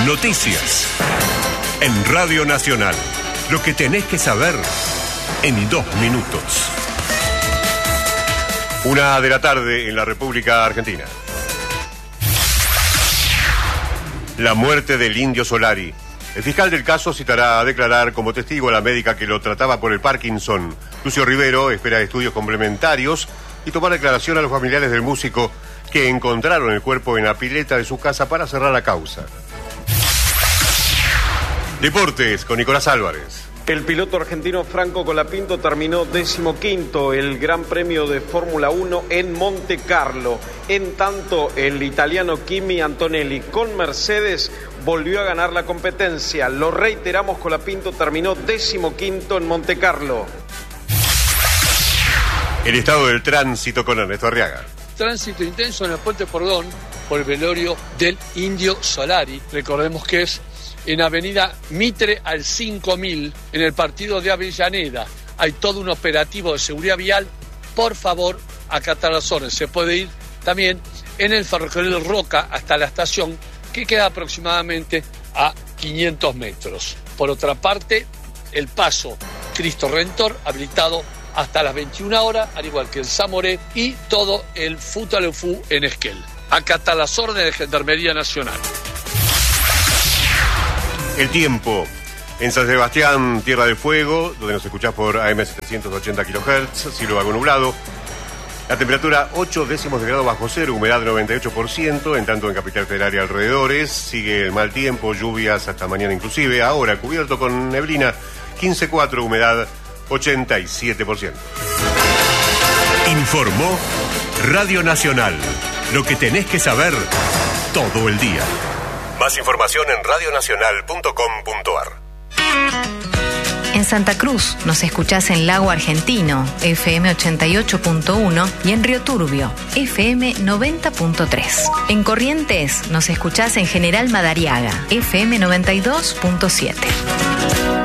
Noticias. En Radio Nacional. Lo que tenés que saber en 2 minutos. 1 de la tarde en la República Argentina. La muerte del Indio Solari. El fiscal del caso citará a declarar como testigo a la médica que lo trataba por el Parkinson. Lucio Rivero espera estudios complementarios y tomar declaración a los familiares del músico que encontraron el cuerpo en la pileta de su casa para cerrar la causa. Deportes con Nicolás Álvarez. El piloto argentino Franco Colapinto terminó 15º el Gran Premio de Fórmula 1 en Monte Carlo. En tanto, el italiano Kimi Antonelli con Mercedes volvió a ganar la competencia. Lo reiteramos, Colapinto terminó 15º en Monte Carlo. El estado del tránsito con Ernesto Arriaga. Tránsito intenso en el Puente Pordón por el velorio del Indio Solari. Recordemos que es en Avenida Mitre al 5000, en el partido de Avellaneda. Hay todo un operativo de seguridad vial. Por favor, acatar las órdenes. Se puede ir también en el ferrocarril Roca hasta la estación, que queda aproximadamente a 500 metros. Por otra parte, el paso Cristo Redentor habilitado hasta las 21 horas, al igual que el Zamoré y todo el Futaleufú en Esquel. Acatar las órdenes de Gendarmería Nacional. El tiempo. En San Sebastián, Tierra del Fuego, donde nos escuchás por AM 780 kHz, cielo vago nublado. La temperatura 8 décimos de grado bajo cero, humedad 98%, en tanto en Capital Federal y alrededores. Sigue el mal tiempo, lluvias hasta mañana inclusive. Ahora cubierto con neblina, 15,4, humedad 87%. Informó Radio Nacional. Lo que tenés que saber todo el día. Más información en radionacional.com.ar. En Santa Cruz nos escuchás en Lago Argentino, FM 88.1, y en Río Turbio, FM 90.3. En Corrientes nos escuchás en General Madariaga, FM 92.7.